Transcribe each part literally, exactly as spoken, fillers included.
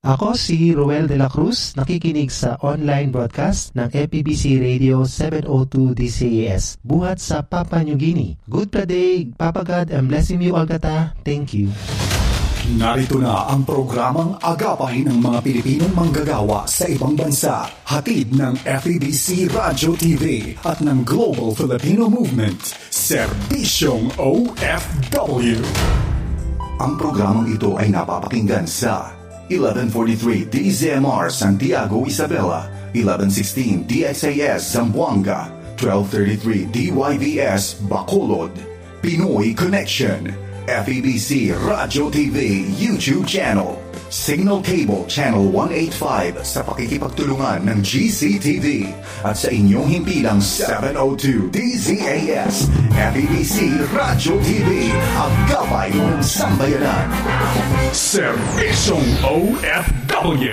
Ako si Roel de la Cruz, nakikinig sa online broadcast ng F E B C Radio seven oh two D C A S, buhat sa Papua New Guinea. Good day, Papa God, and blessing you all kata. Thank you. Narito na ang programang Agapay ng mga Pilipinong manggagawa sa ibang bansa. Hatid ng F E B C Radio T V at ng Global Filipino Movement, Serbisyong O F W. Ang programang ito ay napapakinggan sa eleven forty-three D Z M R Santiago, Isabela, eleven sixteen D X A S Zamboanga, twelve thirty-three D Y V S Bacolod, Pinoy Connection, F E B C Radio T V YouTube channel, Signal Cable Channel one eighty-five sa pakikipagtulungan ng G C T V at sa inyong himpilang seven oh two D Z A S, F E B C Radio T V, ang gabay ng sambayanan. Serbisyong O F W.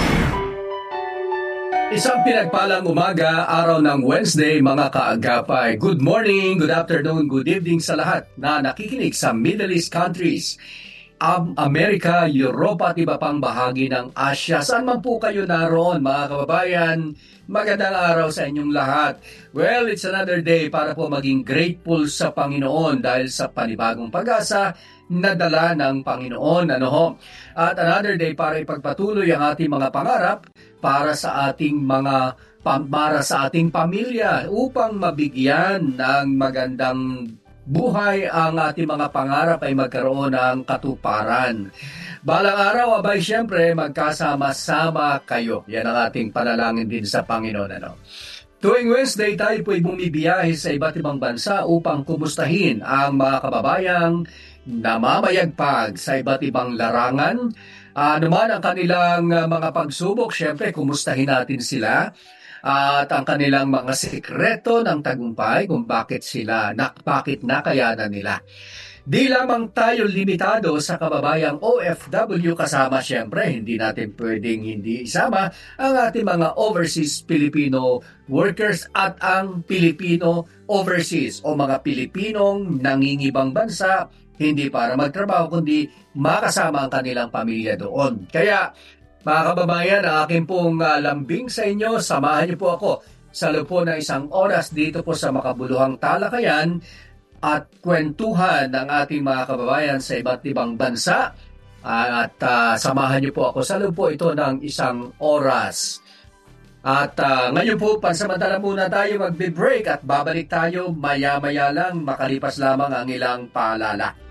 Isang pinagpalang umaga, araw ng Wednesday, mga kaagapay. Good morning, good afternoon, good evening sa lahat na nakikinig sa Middle East countries, um, Amerika, Europa at iba pang bahagi ng Asia. Saan man po kayo naroon, mga kababayan, magandang araw sa inyong lahat. Well, it's another day para po maging grateful sa Panginoon dahil sa panibagong pag-asa na dala ng Panginoon. Ano ho? At another day para ipagpatuloy ang ating mga pangarap para sa ating mga para sa ating pamilya upang mabigyan ng magandang buhay ang ating mga pangarap ay magkaroon ng katuparan. Balang araw, abay siyempre, magkasama-sama kayo. Yan ang ating panalangin din sa Panginoon. Ano? Tuwing Wednesday, tayo po'y bumibiyahe sa iba't ibang bansa upang kumustahin ang mga kababayang namamayagpag sa iba't ibang larangan. Ano man ang kanilang uh, mga pagsubok, siyempre, kumustahin natin sila. Uh, at ang kanilang mga sekreto ng tagumpay kung bakit sila, na, bakit nakayanan nila. Di lamang tayo limitado sa kababayang O F W kasama, siyempre, hindi natin pwedeng hindi isama ang ating mga overseas Filipino workers at ang Filipino overseas o mga Pilipinong nangingibang bansa, hindi para magtrabaho kundi makasama ang kanilang pamilya doon. Kaya, mga kababayan, ang aking pong uh, lambing sa inyo, samahan niyo po ako sa loob po ng isang oras dito po sa makabuluhang talakayan at kwentuhan ng ating mga kababayan sa iba't ibang bansa. Uh, at uh, samahan niyo po ako sa loob po ito ng isang oras. At uh, ngayon po, pansamantala muna tayo magbe-break at babalik tayo maya-maya lang, makalipas lamang ang ilang paalala.